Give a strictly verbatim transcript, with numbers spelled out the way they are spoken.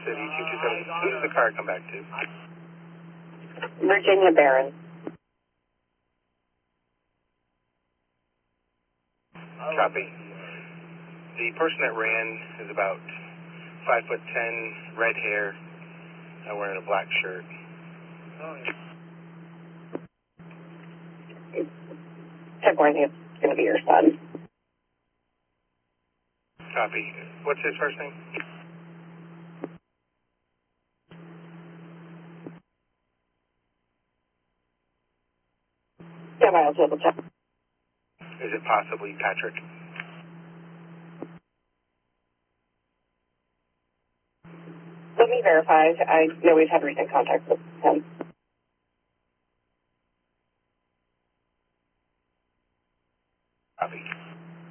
City two two seven. Who does the car come back to? Virginia Barron. Copy. The person that ran is about five foot ten, red hair, uh, wearing a black shirt. Check one, it's going to be your son. Copy. What's his first name? Yeah, I'll double check. Is it possibly Patrick? Let me verify. I know we've had recent contact with him.